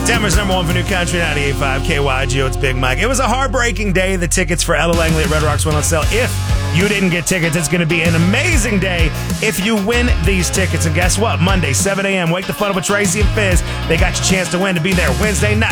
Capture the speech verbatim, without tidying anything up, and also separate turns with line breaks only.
Denver's number one for New Country, ninety-eight point five K Y G O. It's Big Mike. It was a heartbreaking day. The tickets for Ella Langley at Red Rocks went on sale. If you didn't get tickets, it's going to be an amazing day if you win these tickets. And guess what? Monday, seven a.m., Wake the Fun Up with Tracy and Fizz. They got your chance to win to be there Wednesday night.